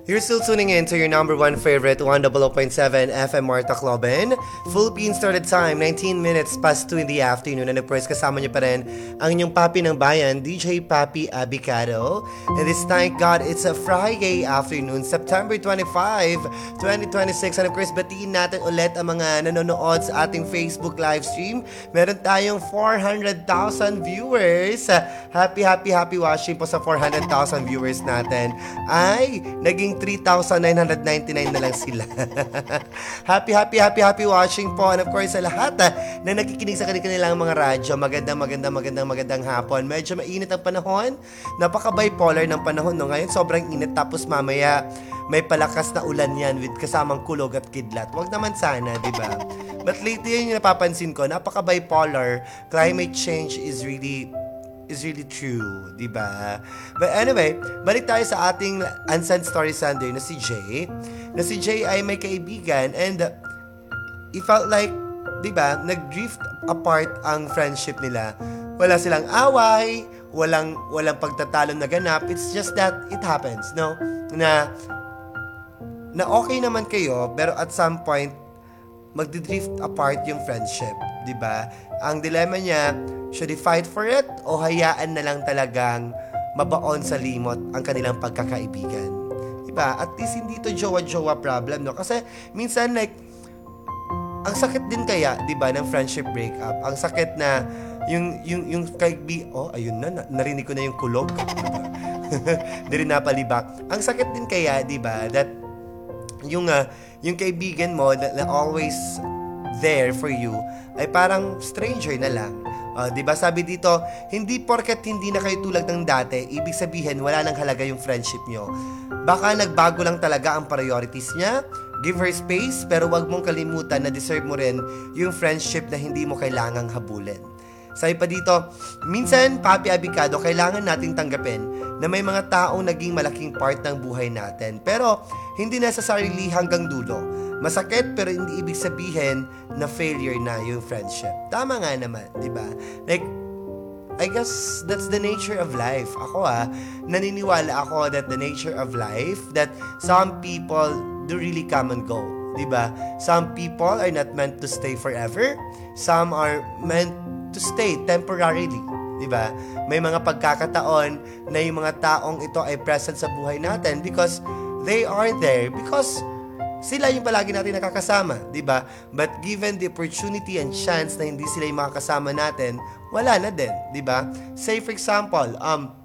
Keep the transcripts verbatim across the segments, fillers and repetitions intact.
You're still tuning in to your number one favorite one oh oh point seven F M Marta Cloben. Philippine started time, nineteen minutes past two in the afternoon. And of course, kasama niyo pa rin ang inyong papi ng bayan, D J Papi Abicado. And this thank God, it's a Friday afternoon, September twenty-fifth, twenty twenty-six. And of course, batiin natin ulit ang mga nanonood sa ating Facebook live stream. Meron tayong four hundred thousand viewers. Happy, happy, happy watching po sa four hundred thousand viewers natin. Ay, naging three thousand nine hundred ninety-nine na lang sila. Happy, happy, happy, happy watching po. And of course, sa lahat ah, na nakikinig sa kanilang mga radyo, magandang, magandang, magandang, magandang hapon. Medyo mainit ang panahon. Napaka-bipolar ng panahon. No? Ngayon, sobrang init. Tapos mamaya, may palakas na ulan yan with kasamang kulog at kidlat. Wag naman sana, di ba? But lately, yun yung napapansin ko, napaka-bipolar. Climate change is really is really true, di ba? But anyway, balik tayo sa ating Unsent Story Sunday na si Jay. Na si Jay ay may kaibigan and uh, it felt like, di ba, nag-drift apart ang friendship nila. Wala silang away, walang walang pagtatalo na ganap. It's just that it happens, no? Na na okay naman kayo, pero at some point magdi-drift apart yung friendship, di ba? Ang dilemma niya, should he fight for it o hayaan na lang talagang mabaon sa limot ang kanilang pagkakaibigan? Diba? At least hindi to jowa-jowa problem, no? Kasi minsan like, ang sakit din kaya, diba, ng friendship breakup. Ang sakit na yung, yung, yung kaibi, oh, ayun na, narinig ko na yung kulog. Diba? Di rin napalibak. Ang sakit din kaya, diba, that yung, uh, yung kaibigan mo na, na always there for you ay parang stranger na lang. Uh, 'di ba sabi dito, hindi porket hindi na kayo tulad ng dati, ibig sabihin wala nang halaga yung friendship nyo. Baka nagbago lang talaga ang priorities niya. Give her space, pero wag mong kalimutan na deserve mo rin yung friendship na hindi mo kailangang habulin. Sabi pa dito, minsan, Papi Abicado, kailangan nating tanggapin na may mga taong naging malaking part ng buhay natin. Pero, hindi necessarily hanggang dulo. Masakit, pero hindi ibig sabihin na failure na yung friendship. Tama nga naman, di ba? Like, I guess that's the nature of life. Ako ah, naniniwala ako that the nature of life, that some people do really come and go. Di ba? Some people are not meant to stay forever. Some are meant to stay temporarily, di ba? May mga pagkakataon na yung mga taong ito ay present sa buhay natin because they are there because sila yung palagi natin nakakasama, di ba? But given the opportunity and chance na hindi sila yung makakasama natin, wala na din, di ba? Say for example, um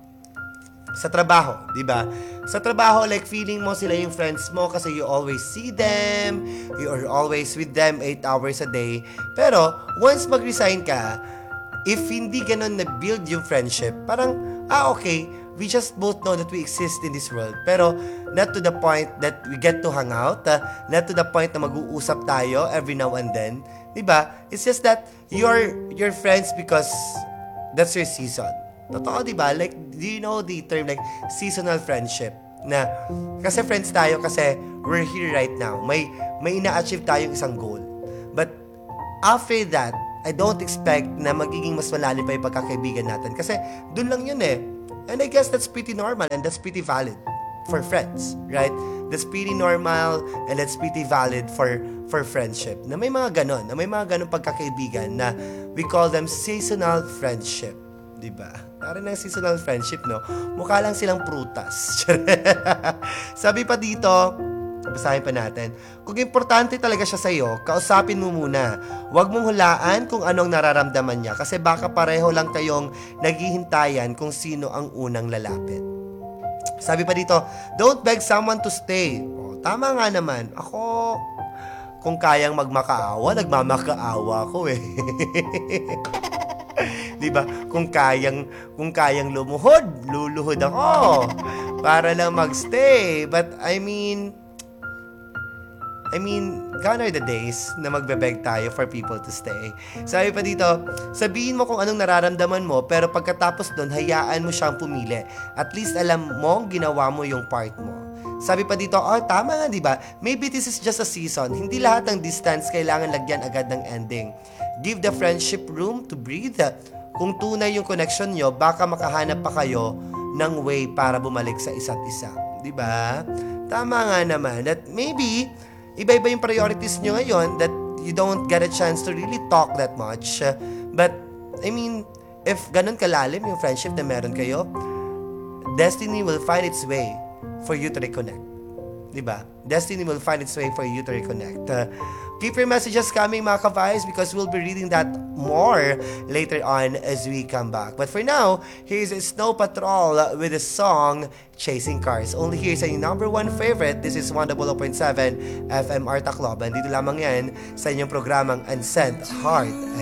sa trabaho, di ba? Sa trabaho, like feeling mo sila yung friends mo kasi you always see them, you are always with them eight hours a day. Pero once mag-resign ka, if hindi ganun na-build yung friendship, parang, ah, okay, we just both know that we exist in this world. Pero, not to the point that we get to hang out, uh, not to the point na mag-uusap tayo every now and then. Diba? It's just that you're, you're friends because that's your season. Totoo, diba? Like, do you know the term like seasonal friendship? Na, kasi friends tayo kasi we're here right now. May, may ina-achieve tayong isang goal. But, after that, I don't expect na magiging mas malalim pa yung pagkakaibigan natin. Kasi dun lang yun eh. And I guess that's pretty normal and that's pretty valid for friends, right? That's pretty normal and that's pretty valid for for friendship. Na may mga ganon, na may mga ganon pagkakaibigan na we call them seasonal friendship. Diba? Parang ng seasonal friendship, no? Mukha lang silang prutas. Sabi pa dito, basahin pa natin. Kung importante talaga siya sa'yo, kausapin mo muna. Huwag mong hulaan kung anong nararamdaman niya kasi baka pareho lang kayong naghihintayan kung sino ang unang lalapit. Sabi pa dito, don't beg someone to stay. Oh, tama nga naman. Ako, kung kayang magmakaawa, nagmamakaawa ako eh. Diba? Kung kayang, kung kayang lumuhod, luluhod ako. Para lang magstay. But I mean, I mean, gone are the days na magbebeg tayo for people to stay. Sabi pa dito, sabihin mo kung anong nararamdaman mo, pero pagkatapos doon, hayaan mo siyang pumili. At least alam mo, ginawa mo yung part mo. Sabi pa dito, oh, tama nga, di ba? Maybe this is just a season. Hindi lahat ng distance kailangan lagyan agad ng ending. Give the friendship room to breathe. Kung tunay yung connection nyo, baka makahanap pa kayo ng way para bumalik sa isa't isa. Di ba? Tama nga naman that maybe iba-iba yung priorities nyo ngayon that you don't get a chance to really talk that much. But, I mean, if ganun kalalim yung friendship na meron kayo, destiny will find its way for you to reconnect. Diba? Destiny will find its way for you to reconnect. Uh, keep your messages coming, mga ka-Vibes, because we'll be reading that more later on as we come back. But for now, here's Snow Patrol with the song Chasing Cars. Only here sa inyong number one favorite. This is one oh point seven F M Arta Club. And dito lamang yan sa inyong programang Unsent Heart.